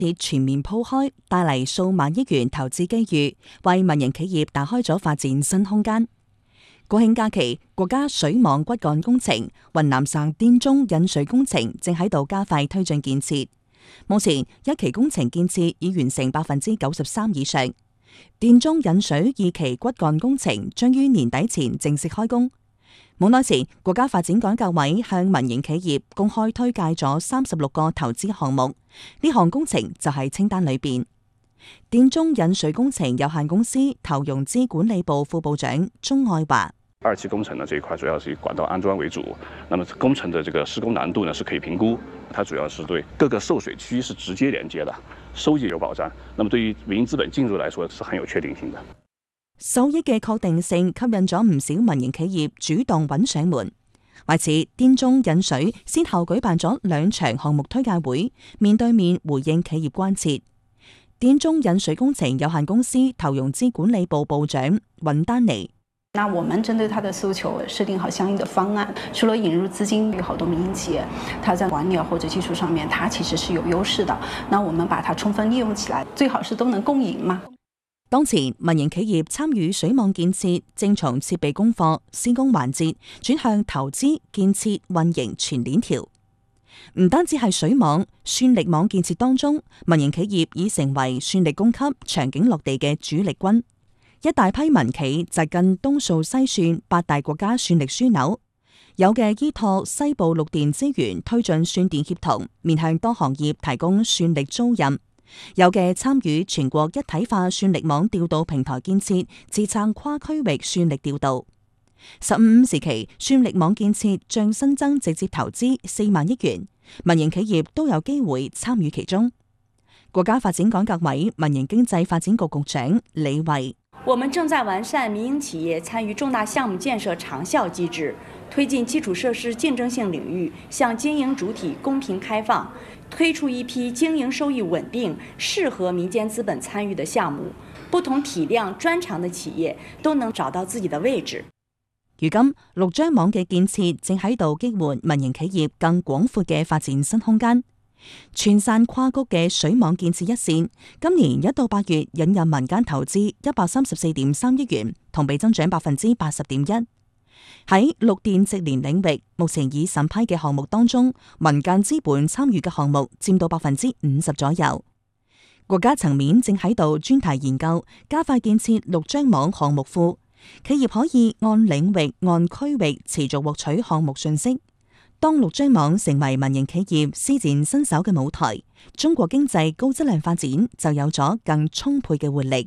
鐵全面鋪開，帶嚟數萬億元投資機遇，為民營企業打開咗發展新空間。國慶假期，國家水網骨幹工程雲南省滇中引水工程正喺度加快推進建設。目前一期工程建設已完成93%以上。滇中引水二期骨幹工程將於年底前正式開工。冇耐前，國家發展改革委向民營企業公開推介咗36個投資項目，呢項工程就喺清單裏邊。滇中引水工程有限公司投融資管理部副部長鍾愛華。 二期工程呢，這一塊主要是以管道安裝為主，那麼工程的這個施工難度呢是可以評估，它主要是對各個受水區是直接連接的，收益有保障。那麼對於民營資本進入來說是很有確定性的。 收益嘅確定性吸引咗唔少民營企業主動揾上門。為此，滇中引水先後舉辦咗2場項目推介會，面對面回應企業關切。滇中引水工程有限公司投融資管理部部長尹丹妮。 那我們針對它的訴求設定好相應的方案，除了引入資金，有好多民營企業，它在管理或者技術上面，它其實是有優勢的。那我們把它充分利用起來，最好是都能共贏嘛。 當前民營企業參與水網建設，正從設備供貨、施工環節轉向投資、建設、運營全鏈條。唔單止係水網、算力網建設當中，民營企業已成為算力供給、場景落地嘅主力軍。一大批民企就近東數西算8大國家算力樞紐，有嘅依託西部綠電資源推進算電協同，面向多行業提供算力租賃；有嘅參與全國一體化算力網調度平台建設，支撐跨區域算力調度。15時期算力網建設將新增直接投資4萬億元，民營企業都有機會參與其中。國家發展改革委民營經濟發展局局長李慧。 我們正在完善民營企業參與重大項目建設長效機制，推進基礎設施競爭性領域向經營主體公平開放，推出一批經營收益穩定、適合民間資本參與的項目，不同體量專長的企業都能找到自己的位置。 如今，陸張網嘅建設正喺度激活民營企業更廣闊嘅發展新空間。全山跨谷嘅水網建設一線，今年1到8月引入民間投資134.3億元，同比增長80.1%。喺綠電直連領域，目前已審批嘅項目當中，民間資本參與嘅項目佔到50%左右。國家層面正喺度專題研究，加快建設陸張網項目庫，企業可以按領域、按區域持續獲取項目信息。當陸張網成為民營企業施展身手嘅舞台，中國經濟高質量發展就有咗更充沛嘅活力。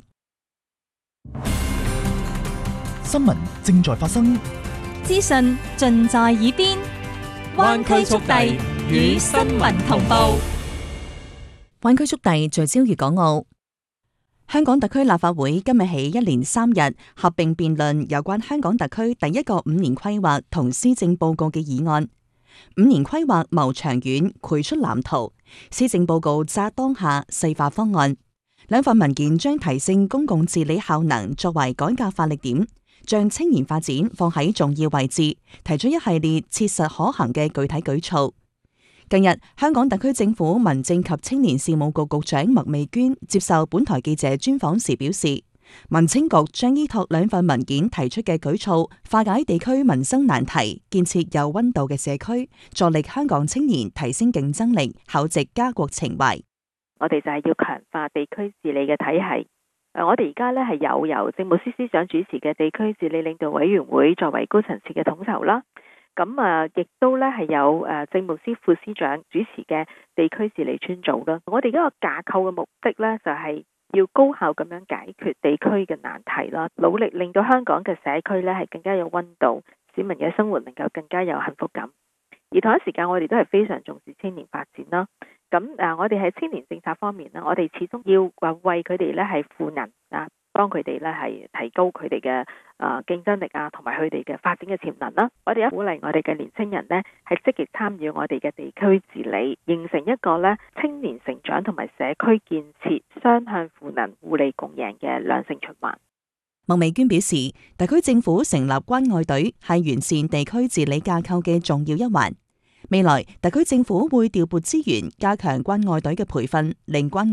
新聞正在發生， 資訊盡在耳邊，灣區速遞與新聞同步。 灣區速遞聚焦粵港澳。香港特區立法會今日起1連3日合併辯論有關香港特區第一個5年規劃同施政報告嘅議案。5年規劃謀長遠，繪出藍圖；施政報告揸當下，細化方案。兩份文件將提升公共治理效能作為改革發力點，將青年發展放喺重要位置，提出一系列切實可行嘅具體舉措。近日，香港特區政府民政及青年事務局局長麥美娟接受本台記者專訪時表示，民青局將依託兩份文件提出嘅舉措，化解地區民生難題，建設有溫度嘅社區，助力香港青年提升競爭力，厚植家國情懷。 我哋就係要強化地區治理嘅體系。我哋而家咧係有由政務司司長主持嘅地區治理領導委員會作為高層次嘅統籌啦。咁亦都咧係有政務司副司長主持嘅地區治理專組啦。我哋嗰個架構嘅目的咧就係要高效咁樣解決地區嘅難題啦，努力令到香港嘅社區咧係更加有溫度，市民嘅生活能夠更加有幸福感。而同一時間，我哋都係非常重視青年發展啦。咁我哋喺青年政策方面呢，我哋始終要為佢哋咧係賦能啊，幫佢哋咧係提高佢哋嘅競爭力啊，同埋佢哋嘅發展嘅潛能啦。我哋鼓勵我哋嘅年青人呢係積極參與我哋嘅地區治理，形成一個咧青年成長同埋社區建設雙向賦能、互利共贏嘅良性循環。 麥美娟表示，特區政府成立關愛隊係完善地區治理架構嘅重要一環。未來特區政府會調撥資源，加強關愛隊嘅培訓，令關